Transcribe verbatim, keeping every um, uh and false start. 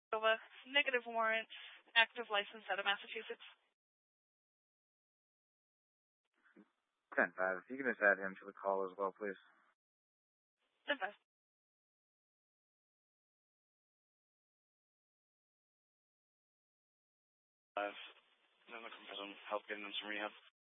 of a negative warrant, active license out of Massachusetts. ten five, if you can just add him to the call as well, please. ten five. Five. I'm looking for some help getting him some rehab.